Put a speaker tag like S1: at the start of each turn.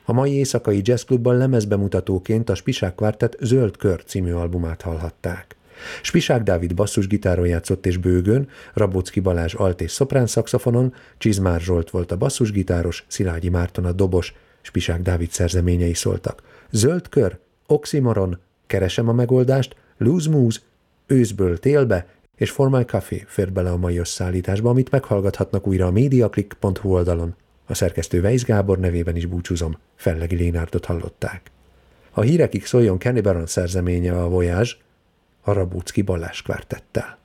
S1: A mai éjszakai jazzklubban lemezbemutatóként a Spisák Quartet Zöld Kör című albumát hallhatták. Spisák Dávid basszusgitáron játszott és bőgön, Rabocki Balázs alt és szoprán szaxofonon, Csizmár Zsolt volt a basszusgitáros, Szilágyi Márton a dobos, Spisák Dávid szerzeményei szóltak. Zöld Kör, Oxymoron, Keresem a megoldást, Loose Moose, Őszből télbe és For My Coffee fért bele a mai összeállításba, amit meghallgathatnak újra a mediaclick.hu oldalon. A szerkesztő Weisz Gábor nevében is búcsúzom, Fellegi Lénárdot hallották. A hírekig szóljon Kenny Barron szerzeménye a Voyage, a Rabocki Balázs kvártettel.